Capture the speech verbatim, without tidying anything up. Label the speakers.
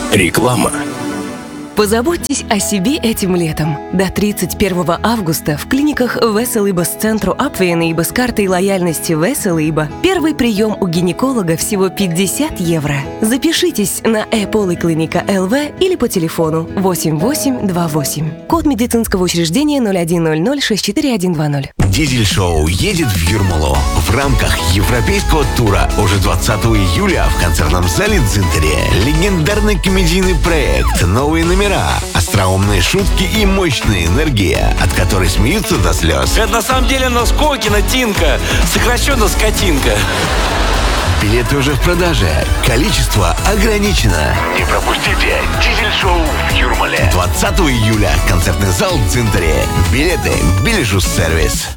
Speaker 1: Реклама.
Speaker 2: Позаботьтесь о себе этим летом. До тридцать первого августа в клиниках Веселиба с центру Апвейна с картой лояльности Веселиба первый прием у гинеколога всего пятьдесят евро. Запишитесь на e-поликлиника точка эл ви или по телефону восемь восемь два восемь. Код медицинского учреждения ноль один ноль ноль шесть четыре один два ноль.
Speaker 3: Дизель-шоу едет в Юрмалу в рамках европейского тура уже двадцатого июля в концертном зале Дзинтере. Легендарный комедийный проект, новые номера, остроумные шутки и мощная энергия, от которой смеются до слез.
Speaker 4: Это на самом деле Носкокина Тинка, сокращенно Скотинка.
Speaker 3: Билеты уже в продаже. Количество ограничено. Не пропустите Дизель-шоу в Юрмале. двадцатого июля. Концертный зал в Дзинтере. Билеты в Билежус-сервис.